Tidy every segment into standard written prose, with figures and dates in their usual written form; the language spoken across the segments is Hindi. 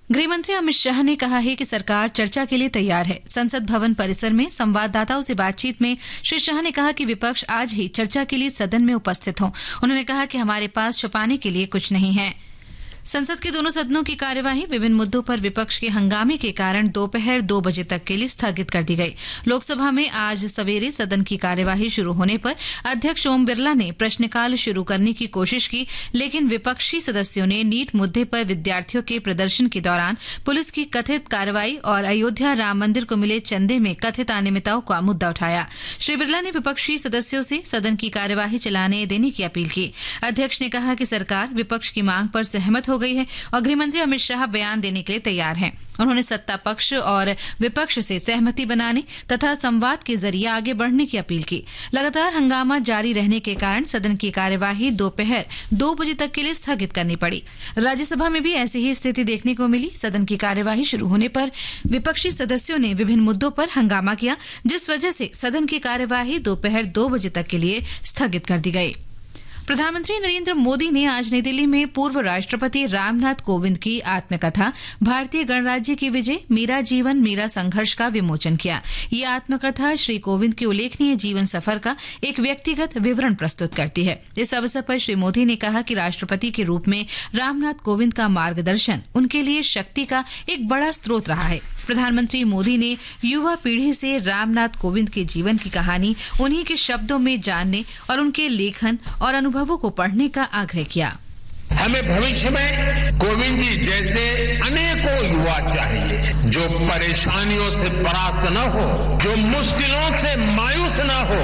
गृहमंत्री अमित शाह ने कहा है कि सरकार चर्चा के लिए तैयार है। संसद भवन परिसर में संवाददाताओं से बातचीत में श्री शाह ने कहा कि विपक्ष आज ही चर्चा के लिए सदन में उपस्थित हो। उन्होंने कहा कि हमारे पास छुपाने के लिए कुछ नहीं है। संसद के दोनों सदनों की कार्यवाही विभिन्न मुद्दों पर विपक्ष के हंगामे के कारण दोपहर 2 बजे तक के लिए स्थगित कर दी गई। लोकसभा में आज सवेरे सदन की कार्यवाही शुरू होने पर अध्यक्ष ओम बिरला ने प्रश्नकाल शुरू करने की कोशिश की, लेकिन विपक्षी सदस्यों ने नीट मुद्दे पर विद्यार्थियों के प्रदर्शन के दौरान पुलिस की कथित कार्रवाई और अयोध्या राम मंदिर को मिले चंदे में कथित अनियमितताओं का मुद्दा उठाया। श्री बिरला ने विपक्षी सदस्यों से सदन की कार्यवाही चलाने देने की अपील की। अध्यक्ष ने कहा कि सरकार विपक्ष की मांग पर सहमत हो गई है और गृहमंत्री अमित शाह बयान देने के लिए तैयार हैं। उन्होंने सत्ता पक्ष और विपक्ष से सहमति बनाने तथा संवाद के जरिए आगे बढ़ने की अपील की। लगातार हंगामा जारी रहने के कारण सदन की कार्यवाही दोपहर 2 बजे तक के लिए स्थगित करनी पड़ी। राज्यसभा में भी ऐसी ही स्थिति देखने को मिली। सदन की कार्यवाही शुरू होने पर विपक्षी सदस्यों ने विभिन्न मुद्दों पर हंगामा किया, जिस वजह से सदन की कार्यवाही दोपहर 2 बजे तक के लिए स्थगित कर दी गई। प्रधानमंत्री नरेंद्र मोदी ने आज नई दिल्ली में पूर्व राष्ट्रपति रामनाथ कोविंद की आत्मकथा भारतीय गणराज्य की विजय, मेरा जीवन मेरा संघर्ष का विमोचन किया। ये आत्मकथा श्री कोविंद के उल्लेखनीय जीवन सफर का एक व्यक्तिगत विवरण प्रस्तुत करती है। इस अवसर पर श्री मोदी ने कहा कि राष्ट्रपति के रूप में रामनाथ कोविंद का मार्गदर्शन उनके लिए शक्ति का एक बड़ा स्रोत रहा है। प्रधानमंत्री मोदी ने युवा पीढ़ी से रामनाथ कोविंद के जीवन की कहानी उन्हीं के शब्दों में जानने और उनके लेखन और अनुभवों को पढ़ने का आग्रह किया। हमें भविष्य में कोविंद जी जैसे अनेकों युवा चाहिए, जो परेशानियों से परास्त न हो, जो मुश्किलों से मायूस न हो,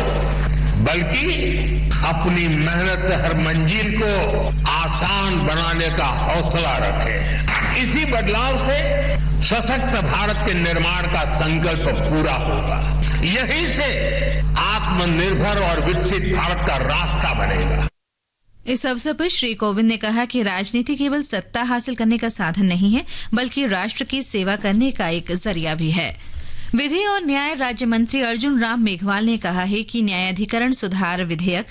बल्कि अपनी मेहनत से हर मंजिल को आसान बनाने का हौसला रखे। इसी बदलाव से सशक्त भारत के निर्माण का संकल्प पूरा होगा। यहीं से आत्मनिर्भर और विकसित भारत का रास्ता बनेगा। इस अवसर पर श्री कोविंद ने कहा कि राजनीति केवल सत्ता हासिल करने का साधन नहीं है, बल्कि राष्ट्र की सेवा करने का एक जरिया भी है। विधि और न्याय राज्य मंत्री अर्जुन राम मेघवाल ने कहा है कि न्यायाधिकरण सुधार विधेयक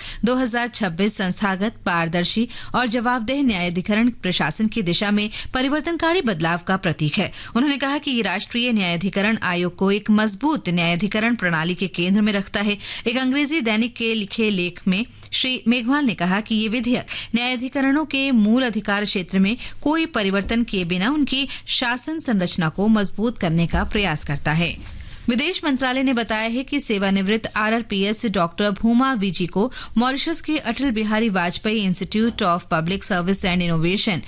2026 संस्थागत, पारदर्शी और जवाबदेह न्यायाधिकरण प्रशासन की दिशा में परिवर्तनकारी बदलाव का प्रतीक है। उन्होंने कहा कि ये राष्ट्रीय न्यायाधिकरण आयोग को एक मजबूत न्यायाधिकरण प्रणाली के केंद्र में रखता है। एक अंग्रेजी दैनिक के लिखे लेख में श्री मेघवाल ने कहा कि ये विधेयक न्यायाधिकरणों के मूल अधिकार क्षेत्र में कोई परिवर्तन किए बिना उनकी शासन संरचना को मजबूत करने का प्रयास करता है। विदेश मंत्रालय ने बताया है कि सेवानिवृत्त आरआरपीएस डॉक्टर भूमा विजी को मॉरिशस के Atal Bihari Vajpayee institute of public service and innovation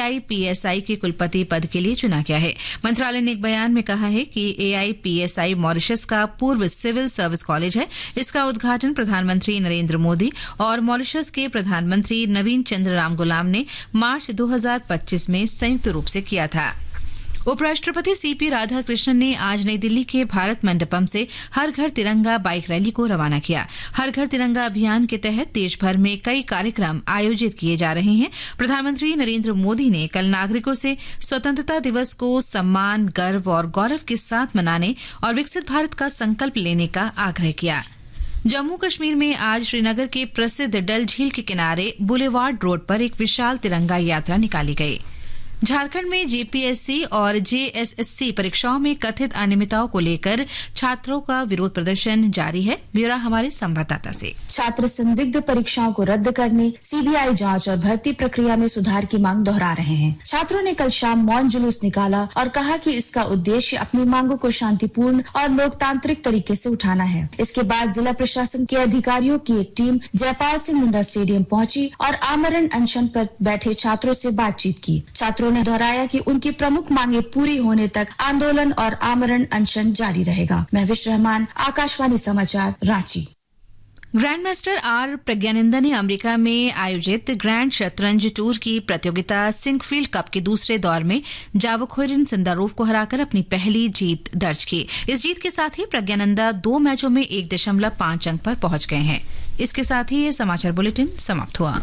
AIPSI के कुलपति पद के लिए चुना गया है। मंत्रालय ने एक बयान में कहा है कि AIPSI मॉरिशस का पूर्व सिविल सर्विस कॉलेज है। इसका उद्घाटन प्रधानमंत्री नरेंद्र मोदी और मॉरिशस के प्रधानमंत्री नवीन चंद्र रामगुलाम ने मार्च 2025 में संयुक्त रूप से किया था। उपराष्ट्रपति CP राधाकृष्णन ने आज नई दिल्ली के भारत मंडपम से हर घर तिरंगा बाइक रैली को रवाना किया। हर घर तिरंगा अभियान के तहत देश भर में कई कार्यक्रम आयोजित किए जा रहे हैं। प्रधानमंत्री नरेंद्र मोदी ने कल नागरिकों से स्वतंत्रता दिवस को सम्मान, गर्व और गौरव के साथ मनाने और विकसित भारत का संकल्प लेने का आग्रह किया। जम्मू कश्मीर में आज श्रीनगर के प्रसिद्ध डल झील के किनारे बुलेवार्ड रोड पर एक विशाल तिरंगा यात्रा निकाली गई। झारखंड में JPSC और JSSC परीक्षाओं में कथित अनियमितताओं को लेकर छात्रों का विरोध प्रदर्शन जारी है। ब्यौरा हमारे संवाददाता से। छात्र संदिग्ध परीक्षाओं को रद्द करने, CBI जांच और भर्ती प्रक्रिया में सुधार की मांग दोहरा रहे हैं। छात्रों ने कल शाम मौन जुलूस निकाला और कहा कि इसका उद्देश्य अपनी मांगों को शांतिपूर्ण और लोकतांत्रिक तरीके से उठाना है। इसके बाद जिला प्रशासन के अधिकारियों की एक टीम जयपाल सिंह मुंडा स्टेडियम पहुंची और आमरण अनशन पर बैठे छात्रों से बातचीत की। छात्रों ने दोहराया कि उनकी प्रमुख मांगे पूरी होने तक आंदोलन और आमरण अनशन जारी रहेगा। महविश रहमान, आकाशवाणी समाचार, Ranchi. Grand master are Praggnanandhaa ने अमेरिका में आयोजित ग्रैंड शतरंज टूर की प्रतियोगिता सिंकफील्ड कप के दूसरे दौर में जावोखोरिन सिंदारोव को हराकर अपनी पहली जीत दर्ज की। इस जीत के साथ ही प्रज्ञानंदा 2 मैचों में 1.5 अंक पर पहुंच गए हैं। इसके साथ ही ये समाचार बुलेटिन समाप्त हुआ।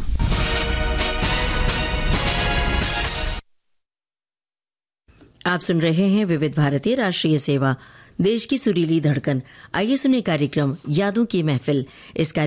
आप सुन रहे हैं विविध भारती राष्ट्रीय सेवा, देश की सुरीली धड़कन। आइए सुने कार्यक्रम यादों की महफिल। इस